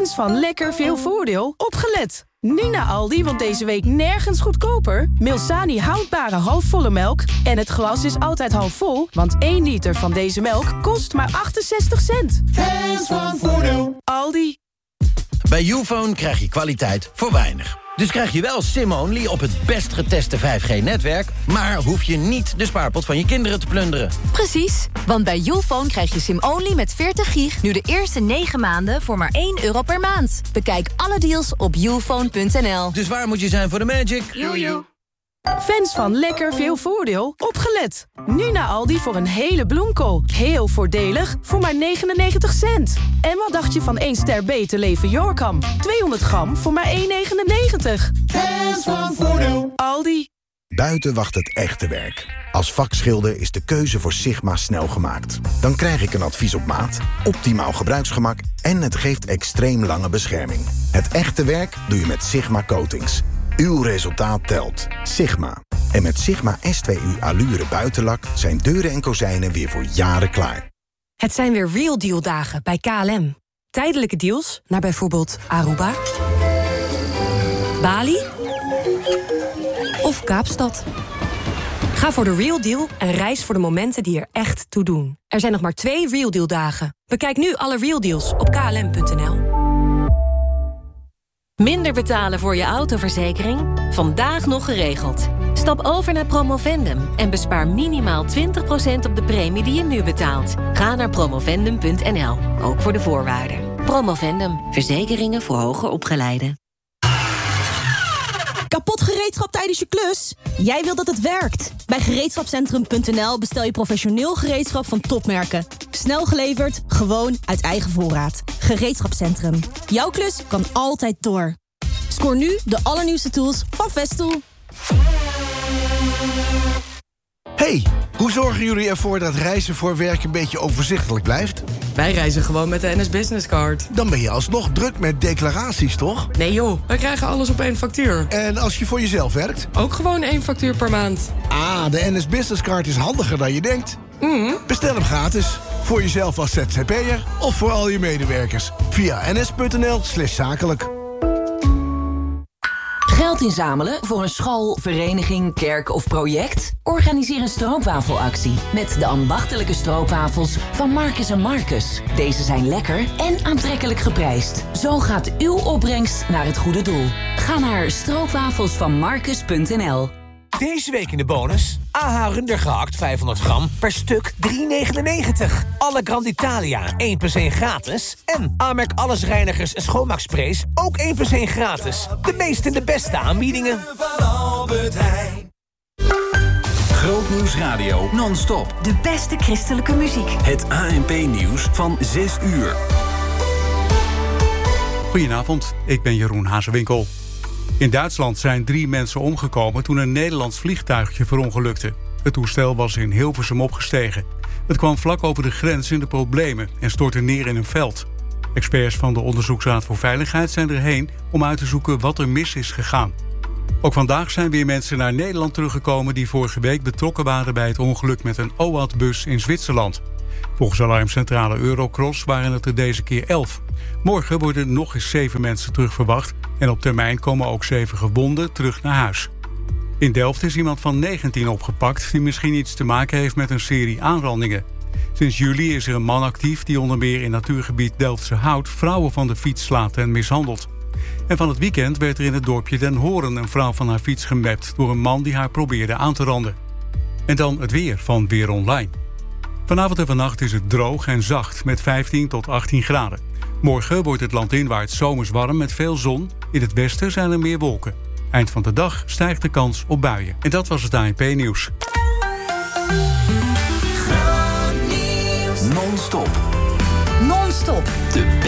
Fans van lekker veel voordeel, opgelet! Nu naar Aldi, want deze week nergens goedkoper. Milsani houdbare halfvolle melk. En het glas is altijd half vol, want 1 liter van deze melk kost maar 68 cent. Fans van voordeel. Aldi. Bij Youfone krijg je kwaliteit voor weinig. Dus krijg je wel SIM-only op het best geteste 5G-netwerk... maar hoef je niet de spaarpot van je kinderen te plunderen. Precies, want bij Youfone krijg je SIM-only met 40 gig... nu de eerste 9 maanden voor maar €1 per maand. Bekijk alle deals op youfone.nl. Dus waar moet je zijn voor de magic? Jojo. Fans van lekker veel voordeel, opgelet! Nu naar Aldi voor een hele bloemkool. Heel voordelig, voor maar 99 cent. En wat dacht je van 1 ster beter leven Yorkam? 200 gram voor maar €1,99. Fans van voordeel. Aldi. Buiten wacht het echte werk. Als vakschilder is de keuze voor Sigma snel gemaakt. Dan krijg ik een advies op maat, optimaal gebruiksgemak... en het geeft extreem lange bescherming. Het echte werk doe je met Sigma Coatings. Uw resultaat telt. Sigma. En met Sigma S2U Allure buitenlak zijn deuren en kozijnen weer voor jaren klaar. Het zijn weer Real Deal dagen bij KLM. Tijdelijke deals naar bijvoorbeeld Aruba, Bali of Kaapstad. Ga voor de Real Deal en reis voor de momenten die er echt toe doen. Er zijn nog maar 2 Real Deal dagen. Bekijk nu alle Real Deals op klm.nl. Minder betalen voor je autoverzekering? Vandaag nog geregeld. Stap over naar Promovendum en bespaar minimaal 20% op de premie die je nu betaalt. Ga naar promovendum.nl, ook voor de voorwaarden. Promovendum, verzekeringen voor hoger opgeleiden. Kapot gereedschap tijdens je klus? Jij wilt dat het werkt. Bij gereedschapcentrum.nl bestel je professioneel gereedschap van topmerken. Snel geleverd, gewoon uit eigen voorraad. Gereedschapcentrum. Jouw klus kan altijd door. Scoor nu de allernieuwste tools van Festool. Hey, hoe zorgen jullie ervoor dat reizen voor werk een beetje overzichtelijk blijft? Wij reizen gewoon met de NS Business Card. Dan ben je alsnog druk met declaraties, toch? Nee joh, wij krijgen alles op 1 factuur. En als je voor jezelf werkt? Ook gewoon 1 factuur per maand. Ah, de NS Business Card is handiger dan je denkt. Bestel hem gratis. Voor jezelf als ZZP'er of voor al je medewerkers. Via ns.nl/zakelijk. Geld inzamelen voor een school, vereniging, kerk of project? Organiseer een stroopwafelactie met de ambachtelijke stroopwafels van Marcus & Marcus. Deze zijn lekker en aantrekkelijk geprijsd. Zo gaat uw opbrengst naar het goede doel. Ga naar stroopwafelsvanmarcus.nl. Deze week in de bonus. AH rundergehakt 500 gram per stuk €3,99. Alle Grand Italia 1 + 1 gratis. En Amerk allesreinigers en schoonmaaksprays ook 1 + 1 gratis. De meeste en de beste aanbiedingen. Grootnieuws Radio non-stop. De beste christelijke muziek. Het ANP-nieuws van 6 uur. Goedenavond, ik ben Jeroen Hazewinkel. In Duitsland zijn 3 mensen omgekomen toen een Nederlands vliegtuigje verongelukte. Het toestel was in Hilversum opgestegen. Het kwam vlak over de grens in de problemen en stortte neer in een veld. Experts van de Onderzoeksraad voor Veiligheid zijn erheen om uit te zoeken wat er mis is gegaan. Ook vandaag zijn weer mensen naar Nederland teruggekomen die vorige week betrokken waren bij het ongeluk met een OAT-bus in Zwitserland. Volgens alarmcentrale Eurocross waren het er deze keer 11. Morgen worden nog eens 7 mensen terugverwacht en op termijn komen ook 7 gewonden terug naar huis. In Delft is iemand van 19 opgepakt die misschien iets te maken heeft met een serie aanrandingen. Sinds juli is er een man actief die onder meer in natuurgebied Delftse Hout vrouwen van de fiets slaat en mishandelt. En van het weekend werd er in het dorpje Den Horen een vrouw van haar fiets gemapt door een man die haar probeerde aan te randen. En dan het weer van Weer Online. Vanavond en vannacht is het droog en zacht met 15 tot 18 graden. Morgen wordt het landinwaarts zomers warm met veel zon. In het westen zijn er meer wolken. Eind van de dag stijgt de kans op buien. En dat was het ANP-nieuws. Non-stop. Non-stop. De